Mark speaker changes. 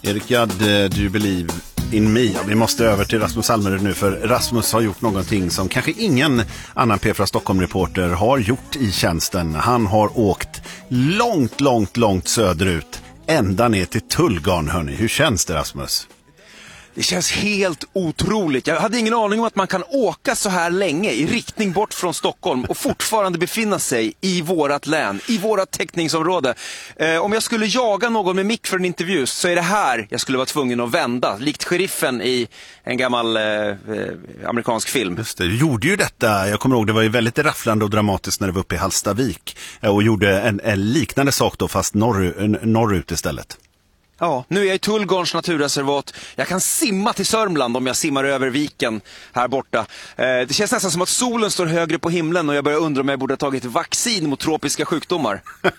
Speaker 1: Erik Gadd, do you believe in me? Ja, vi måste över till Rasmus Almerud nu, för Rasmus har gjort någonting som kanske ingen annan P4 Stockholm-reporter har gjort i tjänsten. Han har åkt långt söderut, ända ner till Tullgarn, hörni. Hur känns det, Rasmus?
Speaker 2: Det känns helt otroligt. Jag hade ingen aning om att man kan åka så här länge i riktning bort från Stockholm och fortfarande befinna sig i vårat län, i vårat täckningsområde. Om jag skulle jaga någon med mick för en intervju så är det här jag skulle vara tvungen att vända, likt sheriffen i en gammal amerikansk film.
Speaker 1: Just det, du gjorde ju detta. Jag kommer ihåg, det var ju väldigt rafflande och dramatiskt när det var uppe i Hallstavik och gjorde en liknande sak då, fast norrut istället.
Speaker 2: Ja, nu är jag i Tullgarns naturreservat. Jag kan simma till Sörmland om jag simmar över viken här borta. Det känns nästan som att solen står högre på himlen och jag börjar undra om jag borde ha tagit vaccin mot tropiska sjukdomar.